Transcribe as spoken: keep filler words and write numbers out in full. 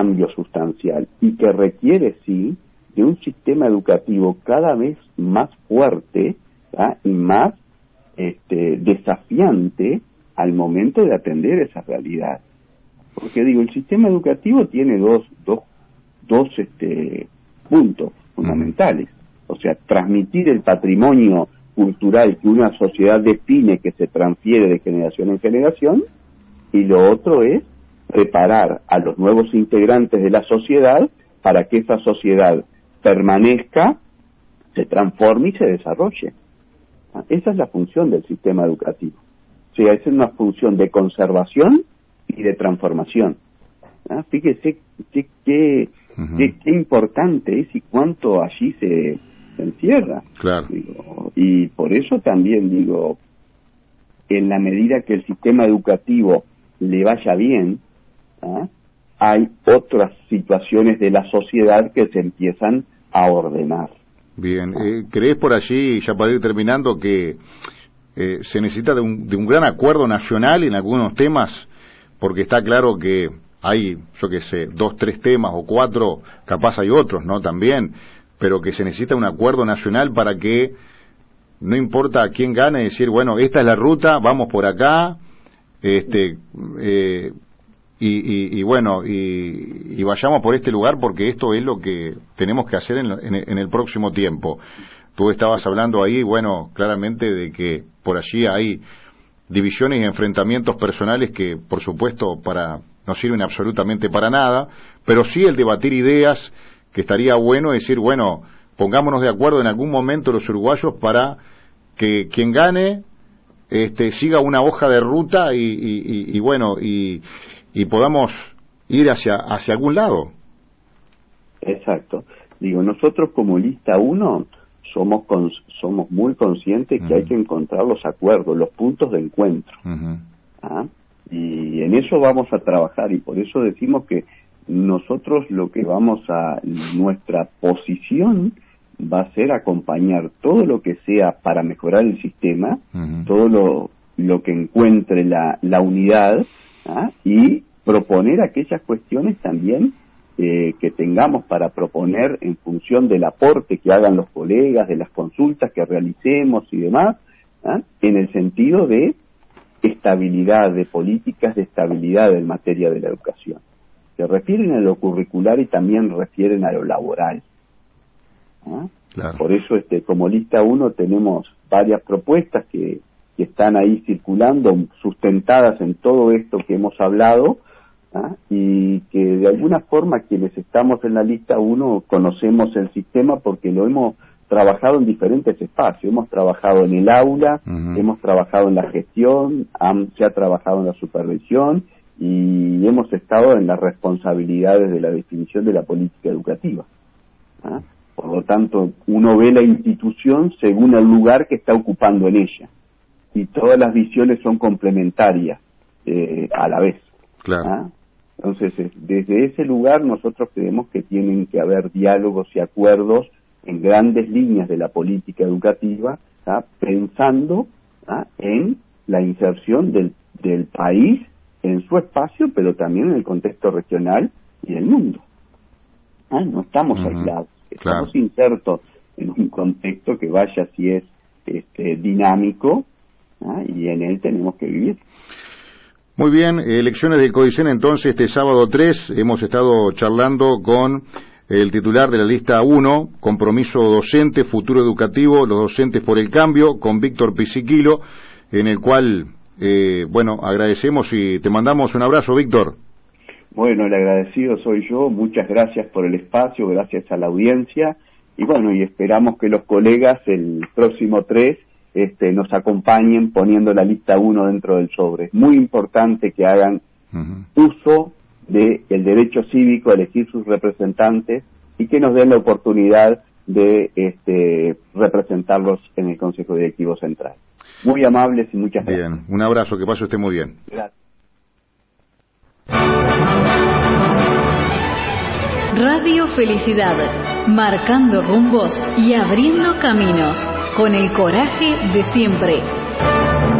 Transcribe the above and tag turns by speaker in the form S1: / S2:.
S1: cambio sustancial y que requiere, sí, de un sistema educativo cada vez más fuerte, ¿tá? Y más este, desafiante al momento de atender esa realidad. Porque digo, el sistema educativo tiene dos, dos, dos este, puntos fundamentales. O sea, transmitir el patrimonio cultural que una sociedad define, que se transfiere de generación en generación, y lo otro es preparar a los nuevos integrantes de la sociedad para que esa sociedad permanezca, se transforme y se desarrolle. Esa es la función del sistema educativo. O sea, esa es una función de conservación y de transformación. ¿Ah? Fíjese qué, qué, uh-huh. qué, qué importante es y cuánto allí se, se encierra.
S2: Claro.
S1: Digo, y por eso también digo, en la medida que el sistema educativo le vaya bien, ¿ah? hay otras situaciones de la sociedad que se empiezan a ordenar.
S2: Bien, eh, ¿crees por allí, ya para ir terminando, que eh, se necesita de un, de un gran acuerdo nacional en algunos temas? Porque está claro que hay, yo qué sé, dos, tres temas o cuatro, capaz hay otros, ¿no? También, pero que se necesita un acuerdo nacional para que no importa quién gane, decir, bueno, esta es la ruta, vamos por acá, este, eh, y, y, y bueno, y, y vayamos por este lugar porque esto es lo que tenemos que hacer en, en, en el próximo tiempo. Tú estabas hablando ahí, bueno, claramente de que por allí hay divisiones y enfrentamientos personales que, por supuesto, para no sirven absolutamente para nada, pero sí el debatir ideas, que estaría bueno decir, bueno, pongámonos de acuerdo en algún momento los uruguayos para que quien gane este, siga una hoja de ruta y, y, y, y bueno, y, y podamos ir hacia, hacia algún lado.
S1: Exacto. Digo, nosotros como lista uno somos con, somos muy conscientes que uh-huh. hay que encontrar los acuerdos, los puntos de encuentro. Uh-huh. ¿Ah? Y en eso vamos a trabajar, y por eso decimos que nosotros lo que vamos a, nuestra posición va a ser acompañar todo lo que sea para mejorar el sistema, uh-huh. todo lo, lo que encuentre la, la unidad, ¿ah? y proponer aquellas cuestiones también eh, que tengamos para proponer en función del aporte que hagan los colegas, de las consultas que realicemos y demás, ¿ah? en el sentido de estabilidad, de políticas de estabilidad en materia de la educación. Se refieren a lo curricular y también refieren a lo laboral. ¿Ah? Claro. Por eso, este, como lista uno tenemos varias propuestas que, que están ahí circulando, sustentadas en todo esto que hemos hablado, ¿ah? y que de alguna forma quienes estamos en la lista uno conocemos el sistema porque lo hemos trabajado en diferentes espacios. Hemos trabajado en el aula, uh-huh. hemos trabajado en la gestión, han, se ha trabajado en la supervisión y hemos estado en las responsabilidades de la definición de la política educativa. ¿Ah? Por lo tanto, uno ve la institución según el lugar que está ocupando en ella. Y todas las visiones son complementarias eh, a la vez.
S2: Claro.
S1: ¿Ah? Entonces, desde ese lugar nosotros creemos que tienen que haber diálogos y acuerdos en grandes líneas de la política educativa, ¿ah? pensando ¿ah? en la inserción del, del país en su espacio, pero también en el contexto regional y del mundo. ¿Ah? No estamos uh-huh. aislados. Estamos claro. insertos en un contexto que vaya si es este, dinámico, ¿ah? y en él tenemos que vivir.
S2: Muy bien, elecciones de Codicen entonces este sábado tres, hemos estado charlando con el titular de la lista uno, Compromiso Docente, Futuro Educativo, los docentes por el cambio, con Víctor Pisiquilo, en el cual, eh, bueno, agradecemos y te mandamos un abrazo, Víctor.
S1: Bueno, el agradecido soy yo, muchas gracias por el espacio, gracias a la audiencia, y bueno, y esperamos que los colegas el próximo tres este, nos acompañen poniendo la lista uno dentro del sobre. Es muy importante que hagan uh-huh. uso del derecho cívico a elegir sus representantes y que nos den la oportunidad de este, representarlos en el Consejo Directivo Central. Muy amables y muchas gracias.
S2: Bien, un abrazo, que pase usted muy bien.
S1: Gracias.
S3: Radio Felicidad, marcando rumbos y abriendo caminos, con el coraje de siempre.